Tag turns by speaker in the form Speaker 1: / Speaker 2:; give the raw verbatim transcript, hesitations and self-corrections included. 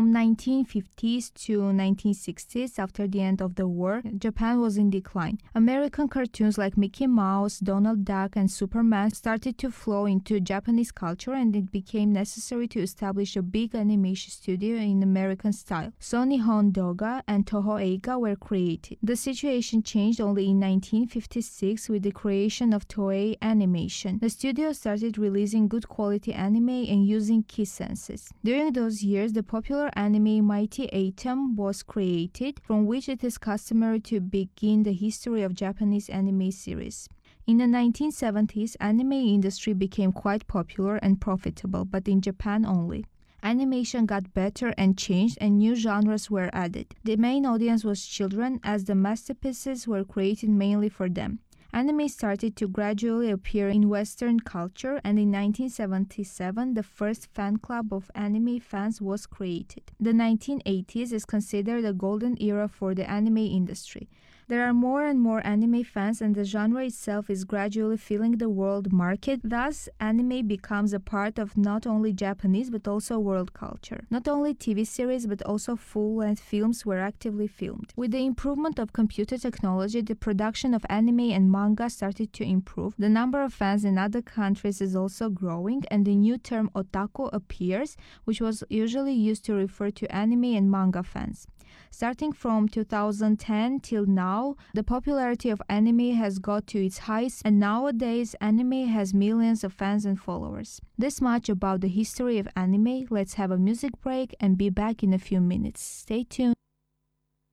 Speaker 1: From nineteen fifties to nineteen sixties, after the end of the war, Japan was in decline. American cartoons like Mickey Mouse, Donald Duck, and Superman started to flow into Japanese culture, and it became necessary to establish a big animation studio in American style. So Nihon Doga and Toho Eiga were created. The situation changed only in nineteen fifty-six with the creation of Toei Animation. The studio started releasing good quality anime and using key senses. During those years, the popular anime Mighty Atom was created, from which it is customary to begin the history of Japanese anime series. In the nineteen seventies, anime industry became quite popular and profitable, but in Japan only. Animation got better and changed, and new genres were added. The main audience was children, as the masterpieces were created mainly for them. Anime started to gradually appear in Western culture, and in nineteen seventy-seven, the first fan club of anime fans was created. The nineteen eighties is considered a golden era for the anime industry. There are more and more anime fans, and the genre itself is gradually filling the world market. Thus, anime becomes a part of not only Japanese but also world culture. Not only T V series but also full-length films were actively filmed. With the improvement of computer technology, the production of anime and manga started to improve. The number of fans in other countries is also growing, and the new term otaku appears, which was usually used to refer to anime and manga fans. Starting from two thousand ten till now, the popularity of anime has got to its highest, and nowadays anime has millions of fans and followers. This much about the history of anime. Let's have a music break and be back in a few minutes. Stay tuned.